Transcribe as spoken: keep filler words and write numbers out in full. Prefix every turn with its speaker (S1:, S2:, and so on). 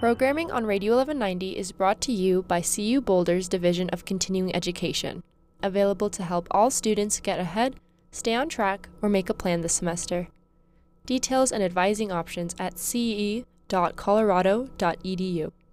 S1: Programming on Radio eleven ninety is brought to you by C U Boulder's Division of Continuing Education, available to help all students get ahead, stay on track, or make a plan this semester. Details and advising options at c e dot colorado dot e d u.